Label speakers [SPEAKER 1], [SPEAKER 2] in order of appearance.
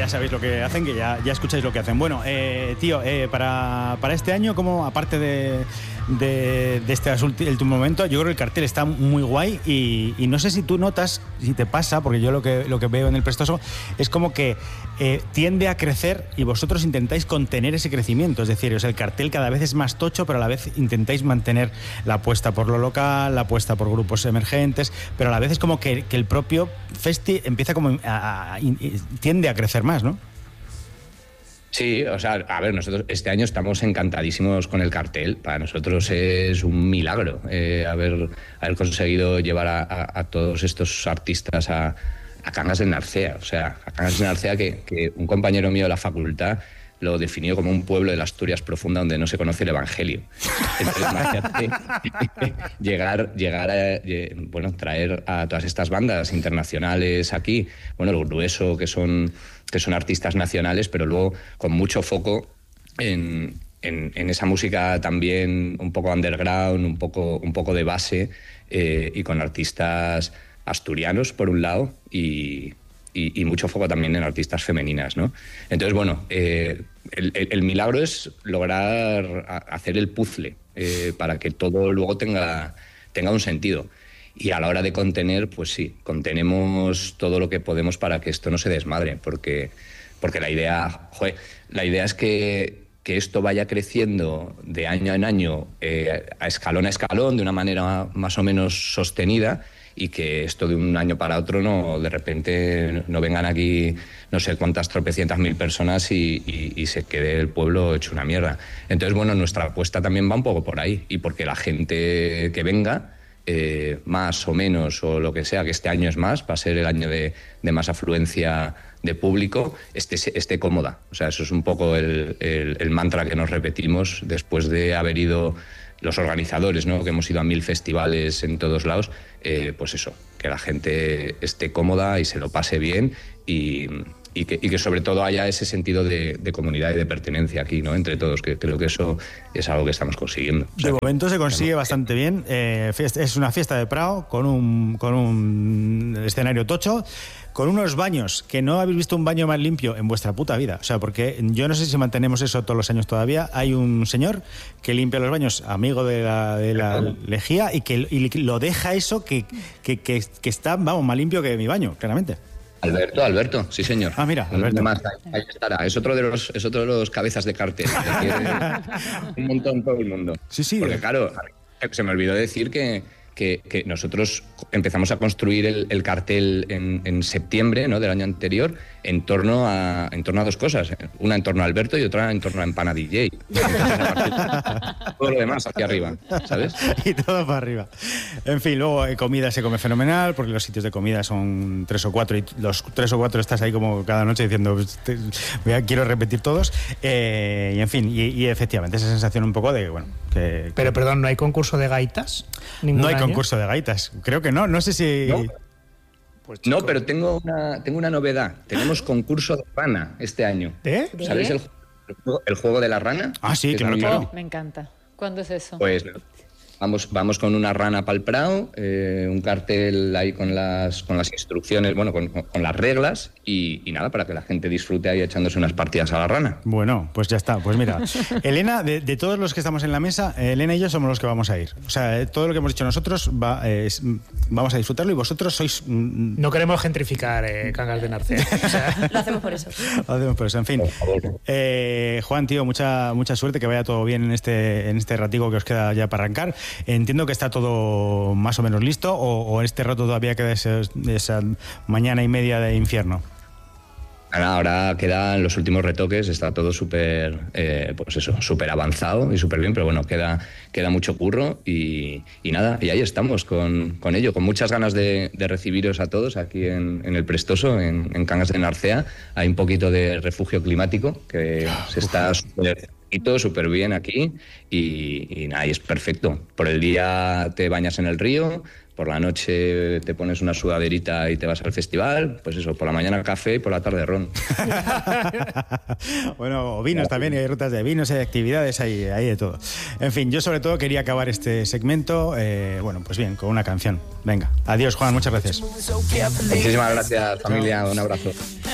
[SPEAKER 1] ya sabéis lo que hacen, que ya escucháis lo que hacen. Bueno, tío, para este año, como aparte de este último momento, yo creo que el cartel está muy guay y no sé si tú notas, si te pasa, porque yo lo que veo en el Prestoso es como que tiende a crecer y vosotros intentáis contener ese crecimiento, es decir, el cartel cada vez es más tocho, pero a la vez intentáis mantener la apuesta por lo local, la apuesta por grupos emergentes, pero a la vez es como que el propio Festi empieza como tiende a crecer más, ¿no?
[SPEAKER 2] Sí, o sea, a ver, nosotros este año estamos encantadísimos con el cartel. Para nosotros es un milagro haber conseguido llevar a todos estos artistas a Cangas de Narcea. O sea, a Cangas de Narcea que un compañero mío de la facultad lo definió como un pueblo de la Asturias profunda donde no se conoce el Evangelio. Entonces, imagínate llegar a traer a todas estas bandas internacionales aquí, bueno, lo grueso que son artistas nacionales, pero luego con mucho foco en esa música también un poco underground, un poco de base, y con artistas asturianos por un lado y mucho foco también en artistas femeninas, ¿no? Entonces, bueno, el milagro es lograr hacer el puzzle para que todo luego tenga un sentido. Y a la hora de contener, pues sí, contenemos todo lo que podemos para que esto no se desmadre, porque la idea es que esto vaya creciendo de año en año, a escalón, de una manera más o menos sostenida, y que esto de un año para otro no, de repente no vengan aquí no sé cuántas tropecientas mil personas y se quede el pueblo hecho una mierda. Entonces, bueno, nuestra apuesta también va un poco por ahí, y porque la gente que venga, más o menos, o lo que sea, que este año es más, va a ser el año de más afluencia de público, esté cómoda. O sea, eso es un poco el mantra que nos repetimos después de haber ido los organizadores, ¿no? Que hemos ido a 1000 festivales en todos lados, pues eso, que la gente esté cómoda y se lo pase bien y que sobre todo haya ese sentido de comunidad y de pertenencia aquí, ¿no? Entre todos, que creo que eso es algo que estamos consiguiendo. O sea,
[SPEAKER 1] de momento se consigue bastante bien. Es una fiesta de Prado con un escenario tocho, con unos baños que no habéis visto un baño más limpio en vuestra puta vida. O sea, porque yo no sé si mantenemos eso todos los años todavía. Hay un señor que limpia los baños, amigo de la lejía, y lo deja eso que está, vamos, más limpio que mi baño, claramente.
[SPEAKER 2] Alberto, sí señor.
[SPEAKER 1] Ah, mira, Alberto.
[SPEAKER 2] Además, ahí estará. Es otro de los cabezas de cartel. Un montón todo el mundo.
[SPEAKER 1] Sí.
[SPEAKER 2] Porque claro, se me olvidó decir que nosotros empezamos a construir el cartel en septiembre, ¿no?, del año anterior, en torno a dos cosas. Una en torno a Alberto y otra en torno a Empana DJ. Todo lo demás hacia arriba, ¿sabes?
[SPEAKER 1] Y todo para arriba. En fin, luego comida se come fenomenal, porque los sitios de comida son 3 o 4 y los 3 o 4 estás ahí como cada noche diciendo quiero repetir todos. Y en fin, y efectivamente esa sensación un poco de, bueno...
[SPEAKER 3] Pero perdón, ¿no hay concurso de gaitas?
[SPEAKER 1] No hay concurso de gaitas, creo que no sé si...
[SPEAKER 2] ¿No? Pues, no, pero tengo una novedad. Tenemos concurso de rana este año. ¿Sabéis el juego de la rana?
[SPEAKER 1] Ah, sí, claro.
[SPEAKER 4] Me encanta. ¿Cuándo es eso?
[SPEAKER 2] Pues vamos con una rana para el Prado, un cartel ahí con las instrucciones, bueno, con las reglas y nada, para que la gente disfrute ahí echándose unas partidas a la rana.
[SPEAKER 1] Bueno, pues ya está. Pues mira, Elena, de todos los que estamos en la mesa, Elena y yo somos los que vamos a ir. O sea, todo lo que hemos dicho nosotros vamos a disfrutarlo y vosotros sois...
[SPEAKER 3] No queremos gentrificar Cangas de Narcea. O sea,
[SPEAKER 4] lo hacemos por eso.
[SPEAKER 1] En fin. Juan, tío, mucha suerte, que vaya todo bien en este ratico que os queda ya para arrancar. Entiendo que está todo más o menos listo, o en este rato todavía queda esa mañana y media de infierno.
[SPEAKER 2] Ahora quedan los últimos retoques, está todo súper súper avanzado y súper bien, pero bueno, queda mucho curro y nada, y ahí estamos con ello, con muchas ganas de recibiros a todos aquí en el Prestoso, en Cangas de Narcea. Hay un poquito de refugio climático que se está súper bien aquí y nada, y es perfecto. Por el día te bañas en el río, por la noche te pones una sudaderita y te vas al festival, pues eso, por la mañana café y por la tarde ron.
[SPEAKER 1] Bueno, vinos también, hay rutas de vinos, hay actividades, hay de todo. En fin, yo sobre todo quería acabar este segmento, bueno, pues bien, con una canción. Venga, adiós Juan, muchas gracias.
[SPEAKER 2] Muchísimas gracias, familia, un abrazo.